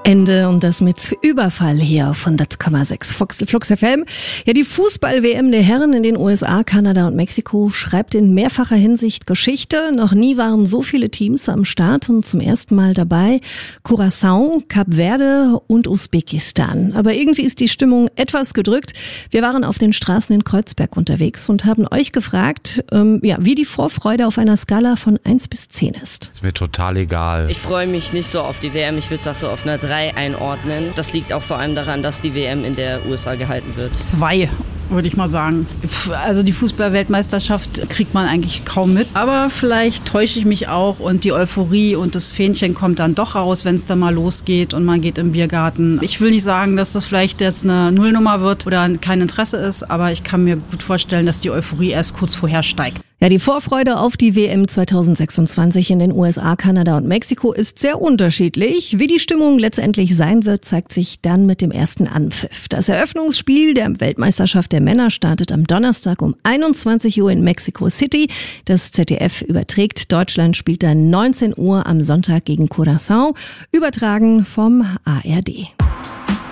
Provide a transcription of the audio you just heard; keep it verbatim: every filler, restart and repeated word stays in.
Ende und das mit Überfall hier auf hundert Komma sechs Flux, Flux F M. Ja, die Fußball-W M der Herren in den U S A, Kanada und Mexiko schreibt in mehrfacher Hinsicht Geschichte. Noch nie waren so viele Teams am Start und zum ersten Mal dabei Curaçao, Kap Verde und Usbekistan. Aber irgendwie ist die Stimmung etwas gedrückt. Wir waren auf den Straßen in Kreuzberg unterwegs und haben euch gefragt, ähm, ja, wie die Vorfreude auf einer Skala von eins bis zehn ist. Ist mir total egal. Ich freue mich nicht so auf die W M. Ich würde das so auf einer drei einordnen. Das liegt auch vor allem daran, dass die W M in der U S A gehalten wird. Zwei, würde ich mal sagen. Also die Fußball-Weltmeisterschaft kriegt man eigentlich kaum mit. Aber vielleicht täusche ich mich auch und die Euphorie und das Fähnchen kommt dann doch raus, wenn es dann mal losgeht und man geht im Biergarten. Ich will nicht sagen, dass das vielleicht jetzt eine Nullnummer wird oder kein Interesse ist, aber ich kann mir gut vorstellen, dass die Euphorie erst kurz vorher steigt. Ja, die Vorfreude auf die W M zweitausendsechsundzwanzig in den U S A, Kanada und Mexiko ist sehr unterschiedlich. Wie die Stimmung letztendlich sein wird, zeigt sich dann mit dem ersten Anpfiff. Das Eröffnungsspiel der Weltmeisterschaft der Männer startet am Donnerstag um einundzwanzig Uhr in Mexico City. Das Z D F überträgt. Deutschland spielt dann neunzehn Uhr am Sonntag gegen Curaçao, übertragen vom A R D.